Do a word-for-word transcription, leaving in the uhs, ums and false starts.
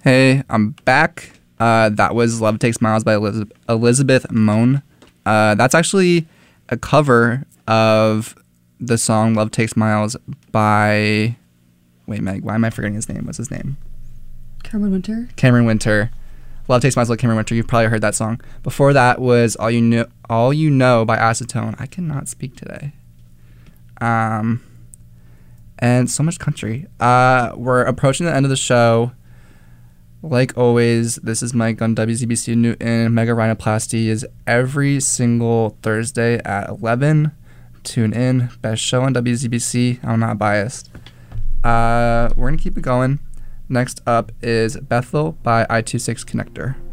Hey, I'm back. Uh, that was Love Takes Miles by Eliz- Elizabeth Moan. Uh, that's actually a cover of the song Love Takes Miles by... Wait, Meg, why am I forgetting his name? What's his name? Cameron Winter. Cameron Winter. Love Takes Miles by Cameron Winter. You've probably heard that song. Before that was All You Know, All You Know by Acetone. I cannot speak today. Um, and so much country. Uh, we're approaching the end of the show. Like always, this is Mike on W Z B C Newton. Mega Rhinoplasty is every single Thursday at eleven. Tune in. Best show on W Z B C. I'm not biased. Uh, we're going to keep it going. Next up is Bethel by I twenty-six Connector.